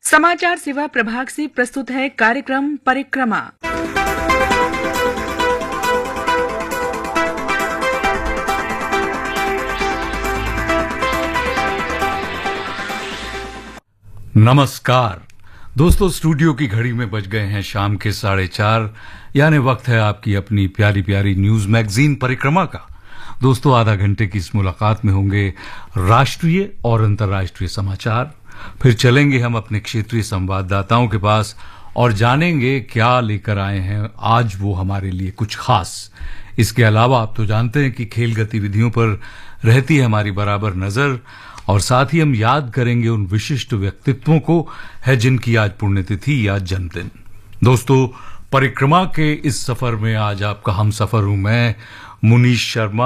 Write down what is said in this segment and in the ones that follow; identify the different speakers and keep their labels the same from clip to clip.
Speaker 1: समाचार सेवा प्रभाग से प्रस्तुत है कार्यक्रम परिक्रमा।
Speaker 2: नमस्कार दोस्तों, स्टूडियो की घड़ी में बज गए हैं शाम के 4:30, यानी वक्त है आपकी अपनी प्यारी प्यारी न्यूज मैगजीन परिक्रमा का। दोस्तों, आधा घंटे की इस मुलाकात में होंगे राष्ट्रीय और अंतर्राष्ट्रीय समाचार। फिर चलेंगे हम अपने क्षेत्रीय संवाददाताओं के पास और जानेंगे क्या लेकर आए हैं आज वो हमारे लिए कुछ खास। इसके अलावा आप तो जानते हैं कि खेल गतिविधियों पर रहती है हमारी बराबर नजर, और साथ ही हम याद करेंगे उन विशिष्ट व्यक्तित्वों को है जिनकी आज पुण्यतिथि या जन्मदिन। दोस्तों, परिक्रमा के इस सफर में आज आपका हम सफर हूं मैं मुनीश शर्मा,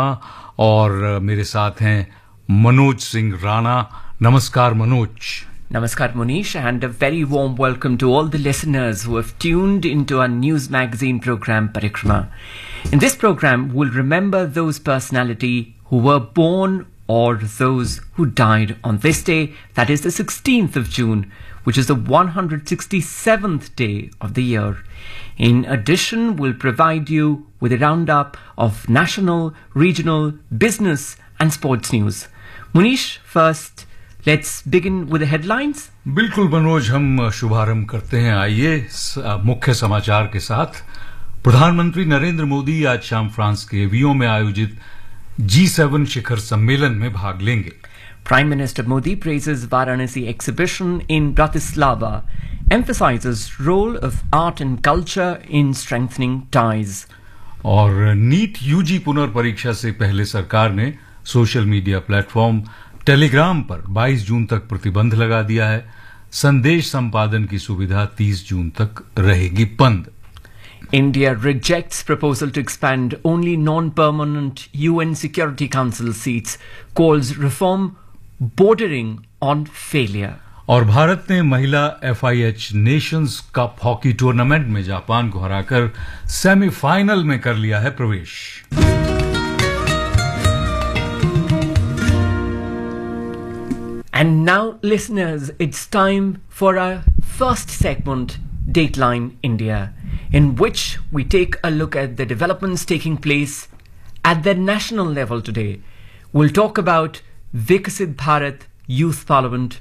Speaker 2: और मेरे साथ हैं मनोज सिंह राणा। नमस्कार Manoj.
Speaker 3: Namaskar Munish, and a very warm welcome to all the listeners who have tuned into our news magazine program Parikrama. In this program, we'll remember those personalities who were born or those who died on this day, that is the 16th of June, which is the 167th day of the year. In addition, we'll provide you with a roundup of national, regional, business and sports news. Munish, first, let's begin with the headlines.
Speaker 2: बिल्कुल मनोज, हम शुभारंभ करते हैं। आइए मुख्य समाचार के साथ। प्रधानमंत्री नरेंद्र मोदी आज शाम फ्रांस के एवियों में आयोजित G7 शिखर सम्मेलन में भाग लेंगे।
Speaker 3: Prime Minister Modi praises Varanasi exhibition in Bratislava, emphasizes role of art and culture in strengthening ties.
Speaker 2: और नीट यूजी पुनर्परीक्षा से पहले सरकार ने सोशल मीडिया प्लेटफॉर्म टेलीग्राम पर 22 जून तक प्रतिबंध लगा दिया है। संदेश संपादन की सुविधा 30 जून तक रहेगी बंद।
Speaker 3: India rejects proposal to expand only non-permanent UN Security Council seats, calls reform bordering on failure.
Speaker 2: और भारत ने महिला FIH Nations cup hockey tournament में जापान को हराकर सेमीफाइनल में कर लिया है प्रवेश।
Speaker 3: And now, listeners, it's time for our first segment, Dateline India, in which we take a look at the developments taking place at the national level today. We'll talk about Viksit Bharat Youth Parliament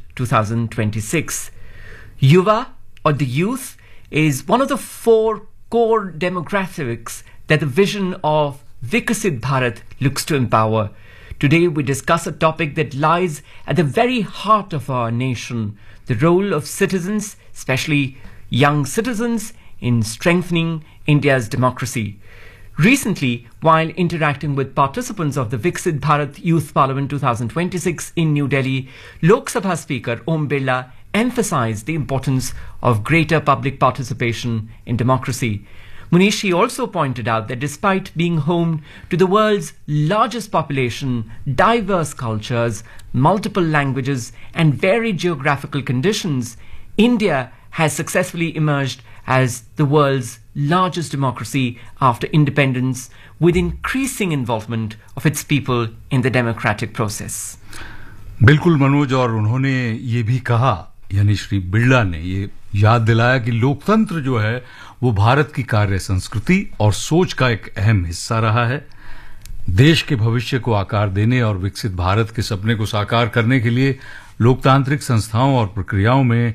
Speaker 3: 2026. Yuva, or the youth, is one of the 4 core demographics that the vision of Viksit Bharat looks to empower. Today we discuss a topic that lies at the very heart of our nation, the role of citizens, especially young citizens, in strengthening India's democracy. Recently, while interacting with participants of the Viksit Bharat Youth Parliament 2026 in New Delhi, Lok Sabha Speaker Om Birla emphasized the importance of greater public participation in democracy. Munish, he also pointed out that despite being home to the world's largest population, diverse cultures, multiple languages and varied geographical conditions, India has successfully emerged as the world's largest democracy after independence, with increasing involvement of its people in the democratic process.
Speaker 2: बिल्कुल मनोज, और उन्होंने ये भी कहा, यानी श्री बिरला ने ये याद दिलाया कि लोकतंत्र जो है वो भारत की कार्य संस्कृति और सोच का एक अहम हिस्सा रहा है। देश के भविष्य को आकार देने और विकसित भारत के सपने को साकार करने के लिए लोकतांत्रिक संस्थाओं और प्रक्रियाओं में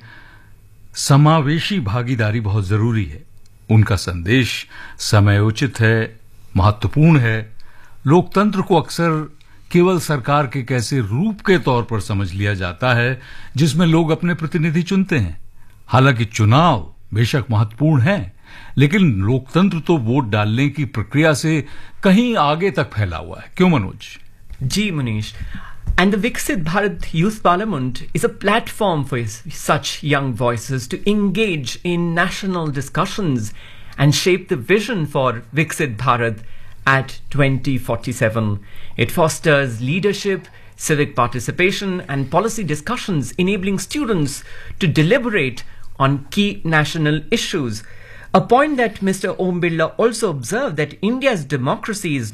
Speaker 2: समावेशी भागीदारी बहुत जरूरी है। उनका संदेश समयोचित है, महत्वपूर्ण है। लोकतंत्र को अक्सर केवल सरकार के कैसे रूप के तौर पर समझ लिया जाता है जिसमें लोग अपने प्रतिनिधि चुनते हैं। हालांकि चुनाव बेशक महत्वपूर्ण है, लेकिन लोकतंत्र तो वोट डालने की प्रक्रिया से कहीं आगे तक फैला हुआ है। क्यों मनोज?
Speaker 3: जी Munish. And the Viksit Bharat Youth Parliament is a platform for such young voices to engage in national discussions and shape the vision for Viksit Bharat at 2047. It fosters leadership, civic participation and policy discussions, enabling students to deliberate on key national issues. A point that Mr. Om Birla also observed, that India's democracy is